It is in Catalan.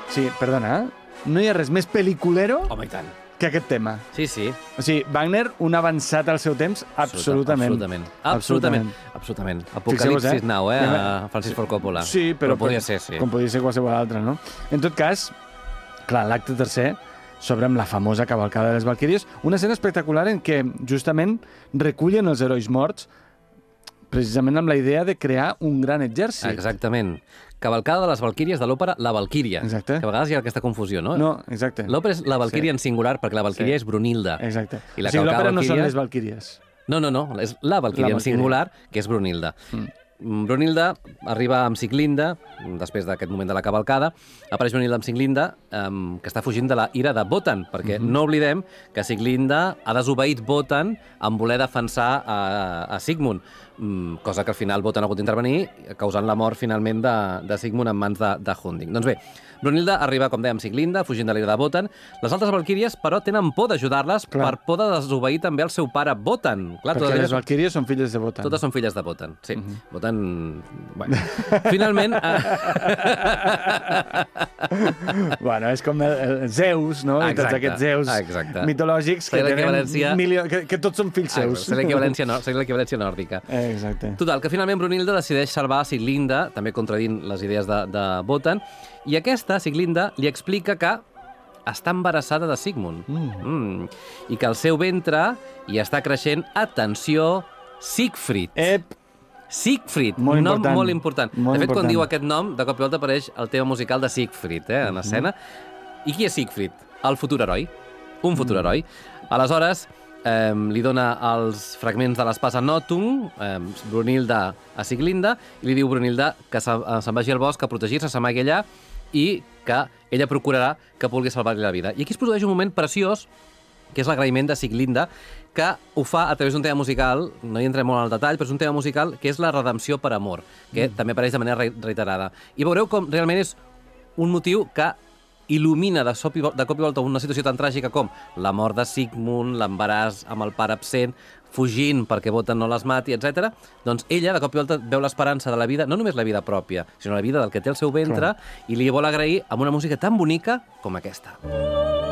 Sí, perdona, no hi ha res més pel·liculero Home, i tant. que aquest tema. Sí, sí. O sigui, Wagner, un avançat al seu temps, absolutament. Absolutament. Apocalipsis Now, a Francis Ford Coppola. Sí, però podria ser, sí. Com podria ser qualsevol altre, no? En tot cas, clar, l'acte tercer s'obre amb la famosa cavalcada de les Valquíries, una escena espectacular en què justament recullen els herois morts precisament amb la idea de crear un gran exèrcit. Exactament. Cavalcada de les Valquíries de l'òpera La Valquíria. Exacte. Que a vegades hi ha aquesta confusió, no? No, exacte. L'òpera és La Valquíria en singular, perquè la Valquíria és Brunilda. Exacte. I la o sigui, l'òpera no són Valquíria... les Valquíries. No, és la Valquíria en singular, que és Brunilda. Brunilda arriba amb Siglinda, després d'aquest moment de la cavalcada, apareix Brunilda amb Siglinda, que està fugint de la ira de Wotan, perquè no oblidem que Siglinda ha desobeït Wotan en voler defensar a Sigmund, cosa que al final Wotan ha hagut d'intervenir, causant la mort finalment de Sigmund en mans de Hunding. Doncs bé, Brunilda arriba, com dèiem, amb Siglinda, fugint de l'ira de Wotan. Les altres Valquíries, però, tenen por d'ajudar-les per por de desobeir també el seu pare Wotan. Clar, perquè les Valquíries són filles de Wotan. Totes són filles de Wotan, sí. Wotan... Bueno. Finalment... Bueno, és com el Zeus, no? I tots aquests Zeus mitològics que tenen que tots són fills seus. Seria l'equivalència nòrdica. Exacte. Total, que finalment Brunilda decideix salvar Siglinda, també contradint les idees de Wotan, i aquesta, Siglinda, li explica que està embarassada de Sigmund. I que al seu ventre hi està creixent, atenció, Siegfried. Siegfried, un nom molt important. De fet, quan diu aquest nom, de cop i volta apareix el tema musical de Siegfried, en escena. I qui és Siegfried? El futur heroi. Un futur heroi. Aleshores, li dona els fragments de l'espasa Notung, Brunilda a Siglinda, i li diu Brunilda que se'n vagi al bosc a protegir-se, s'amagui allà, i que ella procurarà que pugui salvar-li la vida. I aquí es produeix un moment preciós, que és l'agraïment de Siglinda, que ho fa a través d'un tema musical, no hi entrem molt al detall, però és un tema musical que és la redempció per amor, que també apareix de manera reiterada. I veureu com realment és un motiu que il·lumina de cop i volta una situació tan tràgica com la mort de Sigmund, l'embaràs amb el pare absent, fugint perquè Wotan no les mati, etc. Doncs ella, de cop i volta, veu l'esperança de la vida, no només la vida pròpia, sinó la vida del que té al seu ventre, i li vol agrair amb una música tan bonica com aquesta.